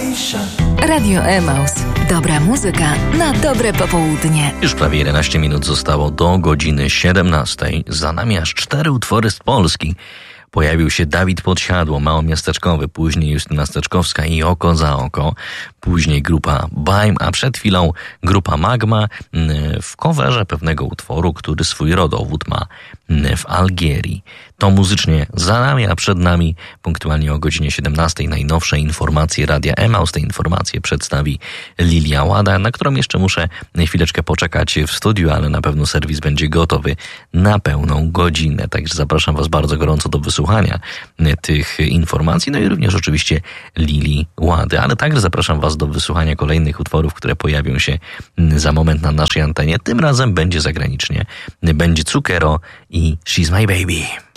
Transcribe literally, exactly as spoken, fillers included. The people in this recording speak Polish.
Radio Emaus. Dobra muzyka na dobre popołudnie. Już prawie jedenaście minut zostało do godziny siedemnastej. Za nami aż cztery utwory z Polski. Pojawił się Dawid Podsiadło, małomiasteczkowy, później Justyna Steczkowska i Oko za oko, później grupa Baim, a przed chwilą grupa Magma w coverze pewnego utworu, który swój rodowód ma w Algierii. To muzycznie za nami, a przed nami punktualnie o godzinie siedemnastej najnowsze informacje Radia Emaus. Te informacje przedstawi Lilia Łada, na którą jeszcze muszę chwileczkę poczekać w studiu, ale na pewno serwis będzie gotowy na pełną godzinę. Także zapraszam Was bardzo gorąco do wysłuchania tych informacji, no i również oczywiście Lili Łady, ale także zapraszam Was do wysłuchania kolejnych utworów, które pojawią się za moment na naszej antenie. Tym razem będzie zagranicznie. Będzie Cukero i She's My Baby.